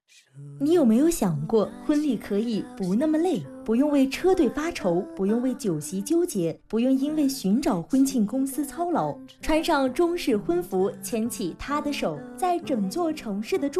你有没有想过，婚礼可以不那么累，不用为车队发愁，不用为酒席纠结，不用因为寻找婚庆公司操劳，穿上中式婚服，牵起他的手，在整座城市的